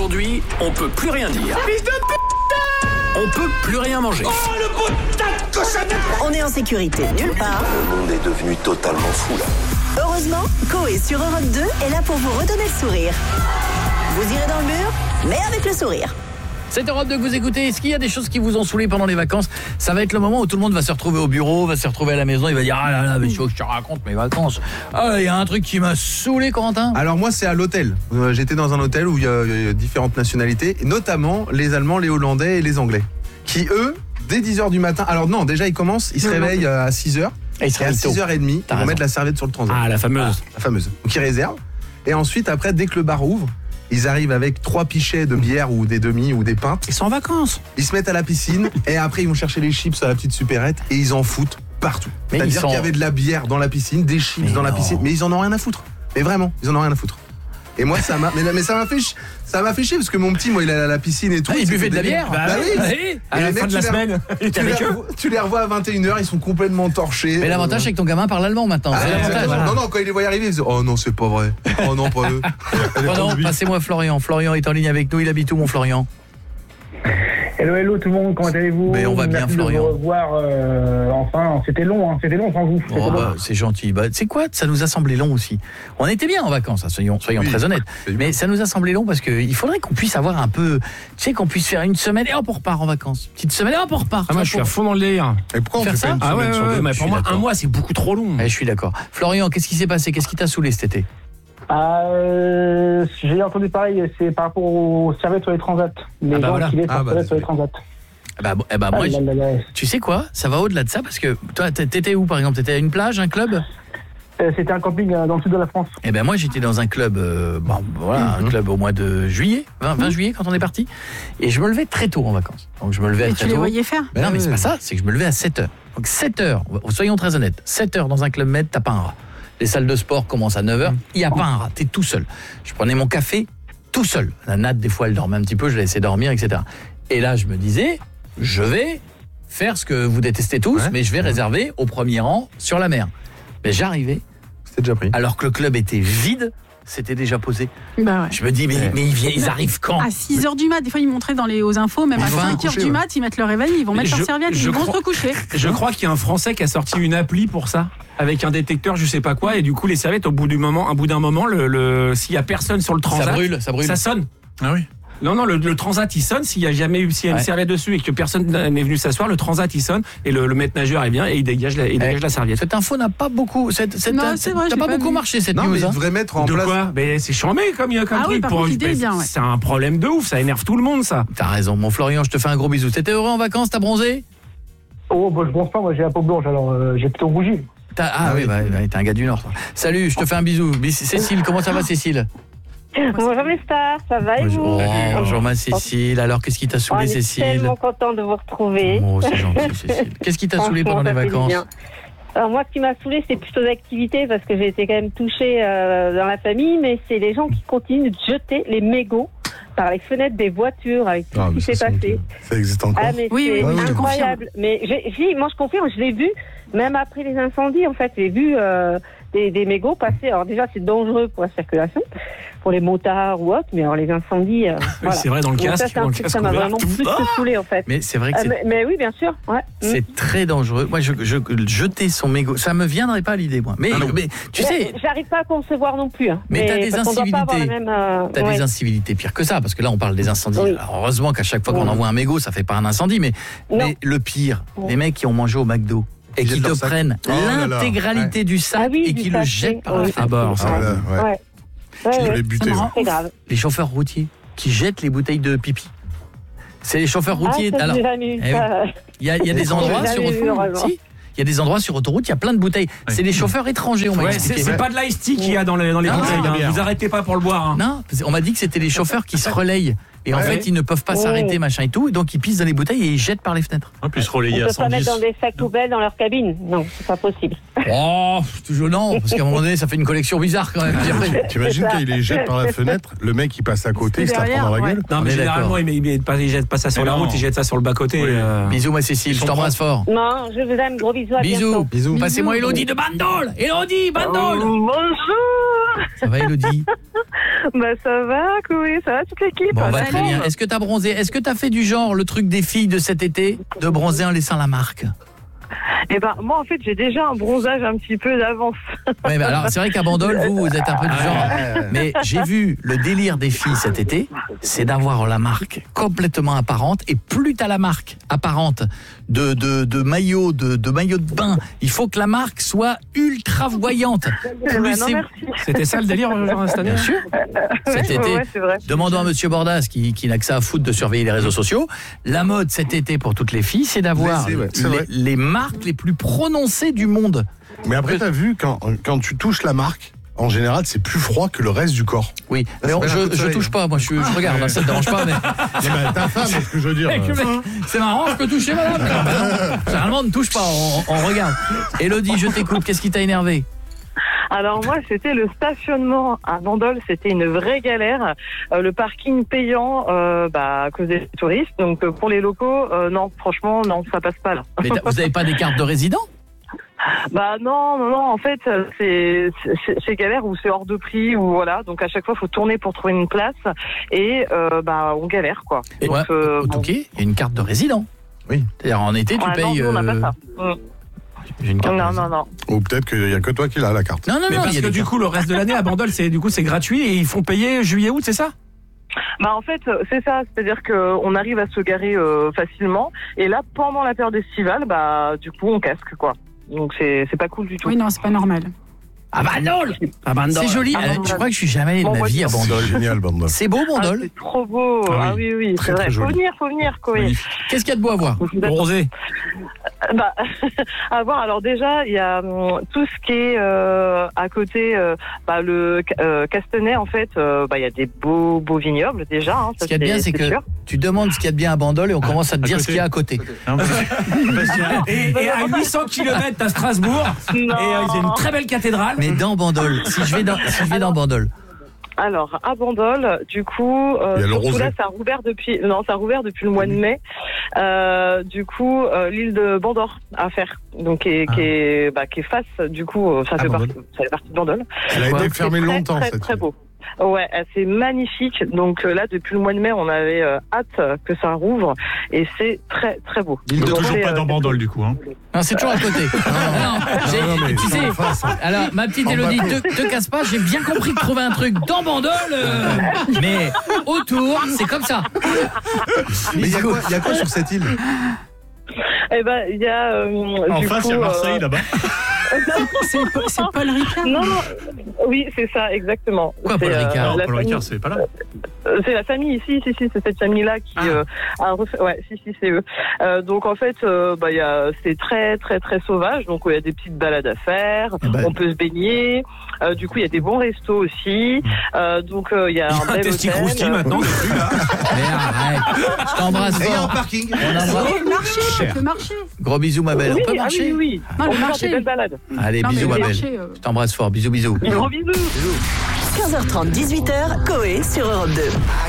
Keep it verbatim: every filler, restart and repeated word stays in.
Aujourd'hui, on peut plus rien dire. Fils de putain! On peut plus rien manger. Oh, le putain de cochonnette! On est en sécurité nulle part. Le monde est devenu totalement fou, là. Heureusement, Coé sur Europe deux est là pour vous redonner le sourire. Vous irez dans le mur, mais avec le sourire. C'est Europe deux que vous écoutez. Est-ce qu'il y a des choses qui vous ont saoulé pendant les vacances? Ça va être le moment où tout le monde va se retrouver au bureau, va se retrouver à la maison, il va dire « Ah là là, mais il faut que je te raconte mes vacances. » Ah, il y a un truc qui m'a saoulé, Corentin. Alors moi, c'est à l'hôtel. Euh, j'étais dans un hôtel où il y, a, il y a différentes nationalités, et notamment les Allemands, les Hollandais et les Anglais, qui eux, dès dix heures du matin, alors non, déjà ils commencent, ils se réveillent à six heures, et, ils et à six heures trente, ils vont mettre la serviette sur le transat. Ah, la fameuse. Ah, la fameuse. Donc ils réservent, et ensuite, après, dès que le bar ouvre, ils arrivent avec trois pichets de bière ou des demi ou des pintes. Ils sont en vacances. Ils se mettent à la piscine et après ils vont chercher les chips à la petite supérette et ils en foutent partout. Mais C'est-à-dire sont... qu'il y avait de la bière dans la piscine, des chips mais dans non. la piscine, mais ils en ont rien à foutre. Mais vraiment, ils en ont rien à foutre. Et moi ça m'a mais, mais ça m'a fait ça m'a fait chier parce que mon petit moi il est à la piscine et tout, ah, il buvait de la bière. Bah, bah oui. Bah oui. À la fin de la semaine, tu, tu, les revois, tu les revois à vingt et une heures, ils sont complètement torchés. Mais l'avantage c'est que ton gamin parle allemand maintenant. Ah, c'est l'avantage. Voilà. Non non, quand il les voit arriver, il dit "Oh non, c'est pas vrai. Oh non, pas eux." Oh non, passez-moi Florian. Florian est en ligne avec nous, il habite où mon Florian? Hello, hello tout le monde, comment allez-vous? Mais on va bien, Merci Florian. de vous revoir, euh, enfin, c'était long, hein, c'était long sans vous. Oh bah, c'est gentil. Bah, c'est quoi? Ça nous a semblé long aussi. On était bien en vacances, hein, soyons, soyons oui, très honnêtes. Mais ça nous a semblé long parce qu'il faudrait qu'on puisse avoir un peu, tu sais, qu'on puisse faire une semaine et hop, on repart en vacances. Petite semaine et hop, on repart. Ah, moi, je suis à fond dans le délire. Et pourquoi on faire fait ça pas une Ah ouais, semaine ouais, sur ouais, deux? mais pour moi, un mois, c'est beaucoup trop long. Ouais, je suis d'accord. Florian, qu'est-ce qui s'est passé? Qu'est-ce qui t'a saoulé cet été? Euh, j'ai entendu pareil, c'est par rapport aux serviettes sur les transats. Les ah bah gens voilà. qui laissent ah leurs bah, sur les transats. Bah, eh bah moi, ah là là là. tu sais quoi? Ça va au-delà de ça parce que toi, t'étais où par exemple? T'étais à une plage, un club? euh, C'était un camping euh, dans le sud de la France. Eh ben moi, j'étais dans un club, euh, bon, voilà, mmh. un club au mois de juillet, vingt, vingt juillet quand on est parti, et je me levais très tôt en vacances. Donc je me levais Et très tu les tôt. voyais faire? Non, mais c'est pas ça, c'est que je me levais à sept heures. Donc sept heures, soyons très honnêtes, sept heures dans un club med, t'as pas un rat. Les salles de sport commencent à neuf heures, il n'y a pas un rat, t'es tout seul. Je prenais mon café tout seul. La natte, des fois, elle dormait un petit peu, je la laissais dormir, et cetera. Et là, je me disais, je vais faire ce que vous détestez tous, ouais. mais je vais réserver au premier rang sur la mer. Mais j'arrivais, c'était déjà pris. Alors que le club était vide, c'était déjà posé. Bah ouais. Je me dis, mais, ouais. mais ils, viennent, ils arrivent quand? À six heures du mat, des fois ils montraient dans les, aux infos, même à cinq heures du mat, ils mettent leur réveil, ils vont mettre je, leur serviette, ils vont se recoucher. Je crois qu'il y a un Français qui a sorti une appli pour ça, avec un détecteur, je sais pas quoi, et du coup les serviettes, au bout du moment, un bout d'un moment, le, le, s'il y a personne sur le transat, ça brûle, ça brûle. Ça sonne. Ah oui. Non, non, le, le transat il sonne, s'il y a jamais eu, s'il y a une ouais. serviette dessus et que personne n'est venu s'asseoir, le transat il sonne et le, le maître nageur il vient et il dégage la, il eh, dégage la serviette. Cette info n'a pas beaucoup, cette, cette, non, cette, vrai, t'as pas, pas beaucoup vu. marché cette non, news. Mais hein. il devrait mettre en de place. Quoi mais c'est chambé comme, comme ah truc. Oui, par pour, contre, l'idée est bien, ouais. C'est un problème de ouf, ça énerve tout le monde ça. T'as raison, mon Florian, je te fais un gros bisou. T'étais heureux en vacances, t'as bronzé? Oh, bah je bronze pas, moi j'ai la peau blanche, alors euh, j'ai plutôt rougi. Ah, ah oui, bah, bah, t'es un gars du Nord. Toi. Salut, je te fais un bisou. Cécile, comment ça va Cécile? Bonjour mes stars, ça va et vous? Oh, bonjour ma Cécile, alors qu'est-ce qui t'a saoulé Cécile? Je suis tellement content de vous retrouver. Oh, c'est gentil Cécile. Qu'est-ce qui t'a saoulé pendant les vacances? Alors moi ce qui m'a saoulé c'est plutôt d'activité parce que j'ai été quand même touchée euh, dans la famille, mais c'est les gens qui continuent de jeter les mégots par les fenêtres des voitures avec tout ah, ce qui s'est passé. Ça existe encore? Ah mais oui, c'est oui, incroyable. Mais j'ai, j'ai, moi je confirme, je l'ai vu, même après les incendies en fait, j'ai vu euh, des, des mégots passer. Alors déjà c'est dangereux pour la circulation, pour les motards ou autres, mais alors les incendies, euh, oui, voilà. c'est vrai dans le donc casque, ça, c'est un truc, ça m'a vraiment plus ah que saoulé en fait. Mais c'est vrai que c'est... Euh, mais, mais oui bien sûr, ouais. C'est mmh. très dangereux. Moi je, je jeter son mégot, ça me viendrait pas à l'idée moi. Mais, ah mais tu mais, sais, j'arrive pas à concevoir non plus. Hein. Mais, mais t'as des incivilités. Même, euh, t'as ouais. des incivilités pires que ça, parce que là on parle des incendies. Oui. Alors, heureusement qu'à chaque fois qu'on oui. envoie un mégot, ça fait pas un incendie, mais, mais le pire, oui. les mecs qui ont mangé au McDo et qui te prennent oh l'intégralité ouais. du sac ah oui, et qui le jettent par oui. la fenêtre. Ah bah, ça, ah, ouais. ouais. Ouais, ouais. Les buter, c'est grave. Les chauffeurs routiers qui jettent les bouteilles de pipi. C'est les chauffeurs routiers. Ah, alors, il eh oui. y a, y a des endroits sur autoroute. Si, il y a des endroits sur autoroute, il y a plein de bouteilles. Ouais. C'est les chauffeurs étrangers, on m'a ouais, expliqué. C'est, c'est pas de l'ice tea qu'il y a dans les, dans les non, bouteilles. Non, hein. Vous arrêtez pas pour le boire. Hein. Non, on m'a dit que c'était les chauffeurs qui se relayent. Et en ouais, fait, ouais. ils ne peuvent pas oh. s'arrêter, machin et tout. Et donc, ils pissent dans les bouteilles et ils jettent par les fenêtres. En plus, relayer à cent dix. On peut pas mettre dans des sacs poubelles dans leur cabine. Non, c'est pas possible. Oh, toujours non, parce qu'à un moment donné, ça fait une collection bizarre quand même. T'imagines quand il les jette par la fenêtre, le mec il passe à côté, il se la prend dans la gueule. Non, mais généralement, il, il, il, il jette pas ça sur la route, il jette ça sur le bas-côté. Oui. Euh... Bisous, ma Cécile, je t'embrasse fort. Non, je vous aime, gros bisous. À bisous. Bisous. Passez-moi Elodie de Bandol. Elodie, Bandol. Oh, bonjour. Ça va, Elodie? Bah ça va, Chloé, ça va toute l'équipe. Bon, bah, très bien. Est-ce que t'as bronzé? Est-ce que t'as fait du genre le truc des filles de cet été, de bronzer en laissant la marque? Eh ben, moi, en fait, j'ai déjà un bronzage un petit peu d'avance. Oui, mais alors, c'est vrai qu'à Bandol, vous, vous êtes un peu du genre. Mais j'ai vu le délire des filles cet été, c'est d'avoir la marque complètement apparente. Et plus t'as la marque apparente de, de, de maillot, de, de maillot de bain, il faut que la marque soit ultra voyante. Eh ben, non, c'est... C'était ça le délire, genre, cette année? Bien sûr. Cet ouais, été, ouais, c'est vrai. demandons à Monsieur Bordas, qui, qui n'a que ça à foutre de surveiller les réseaux sociaux, la mode cet été pour toutes les filles, c'est d'avoir Mais c'est, ouais, c'est les, vrai. les marques les plus prononcées du monde. Mais après, t'as vu, quand, quand tu touches la marque, en général, c'est plus froid que le reste du corps. Oui, mais on- je, je touche pas, moi je, je regarde, hein, ça te dérange pas, mais... Eh ben, ta femme, c'est ce que je veux dire. Mec, mec, c'est marrant, je peux toucher madame. Non, bah non, généralement on ne touche pas, on, on regarde. Élodie, je t'écoute, qu'est-ce qui t'a énervé? Alors moi, c'était le stationnement à Bandol, c'était une vraie galère. Euh, le parking payant euh, bah, à cause des touristes. Donc euh, pour les locaux, euh, non, franchement, non, ça passe pas là. Mais t'as- vous n'avez pas des cartes de résident? Bah non, non, non, en fait, euh, c'est c'est- c'est galère ou c'est hors de prix ou voilà. Donc à chaque fois, faut tourner pour trouver une place et euh, bah on galère quoi. Et Donc, ouais, euh, au bon. Touquet, il y a une carte de résident. Oui. C'est-à-dire en été, tu Ouais, non, payes... nous, on n'a euh, pas ça. Mm. J'ai une carte de Non, résident. non, non. Ou peut-être qu'il n'y a que toi qui l'as, la carte. Non, non, Mais non, parce il y a que des du cartes. coup, le reste de l'année à Bandol, c'est du coup c'est gratuit et ils font payer juillet-août, c'est ça? Bah en fait, c'est ça, c'est-à-dire que on arrive à se garer euh, facilement et là pendant la période estivale, bah du coup on casque quoi. Donc c'est c'est pas cool du tout. Oui, non, c'est pas normal. Ah Bandol, À Bandol. c'est joli, Ah, euh, Bandol. je crois que je suis jamais allé de Bon, ma moi, vie à c'est Bandol. C'est génial, Bandol. C'est beau Ah, Bandol? c'est trop beau. Ah oui. Ah oui, oui, Très, c'est vrai. très Faut joli. venir, faut venir, Chloé. Qu'est-ce qu'il y a de beau à voir? Bronzé. Bah, à voir. Alors déjà, il y a hum, tout ce qui est euh, à côté, euh, bah, le euh, Castanet en fait. euh, bah, il y a des beaux, beaux vignobles déjà. Hein, ça, Ce qu'il y a de bien, c'est que sûr. tu demandes ce qu'il y a de bien à Bandol et on commence à te dire ce qu'il y a à côté. Et, et à huit cents kilomètres, t'as Strasbourg. Non. Et euh, il y a une très belle cathédrale. Mais dans Bandol, si je vais dans, si je vais dans Bandol, Alors à Bandol, du coup, euh, Il y a le surtout rosé. là, ça a rouvert depuis. Non, ça a rouvert depuis le mois de mai. Euh, du coup, euh, l'île de Bandor à faire, donc qui est, qui est, bah, qui est face. Du coup, euh, ça Ah, fait Bandol. partie, ça fait partie de Bandol. Elle a Ouais. été fermée C'est très, longtemps, très, cette très île. beau. Ouais, euh, c'est magnifique. Donc euh, là, depuis le mois de mai, on avait euh, hâte que ça rouvre et c'est très très beau. L'île de Donc, Toujours c'est, pas euh, dans Bandol du coup. Hein. non, c'est toujours à côté. Non, non, j'ai- non, mais tu c'est sais, en face, hein. alors ma petite En Élodie, bas. te, te casse pas, j'ai bien compris de trouver un truc dans Bandol, euh, mais autour, c'est comme ça. Mais il y a quoi, il y a quoi sur cette île? Eh ben, il y a euh, En du face, coup, il y a Marseille euh, là-bas. C'est c'est Paul Ricard. Non, non, oui, c'est ça, exactement. Quoi, Paul C'est, euh, Ricard la Paul famille- Ricard, c'est pas là. Euh, C'est la famille ici, si, si, c'est cette famille-là qui Ah. euh, a refait. Ouais, si, si, c'est eux. Euh, donc en fait, euh, bah, il y a, c'est très, très, très sauvage. Donc il y a des petites balades à faire. Eh ben. On peut se baigner. Euh, du coup, il y a des bons restos aussi. Euh, donc euh, il y a Il y un a un bel testi hôtel. croustille maintenant, c'est plus là. Mais arrête, je t'embrasse Et il y a un fort. parking. On embrasse. On peut marcher, on peut marcher. Gros bisous ma belle, Oui, on peut ah marcher? oui, oui. Non, On le peut faire marché. des belles balades. Allez, Non, mais bisous le ma belle. marché, euh, Je t'embrasse fort, bisous bisous. Gros bisous. quinze heures trente, dix-huit heures, Coé sur Europe deux.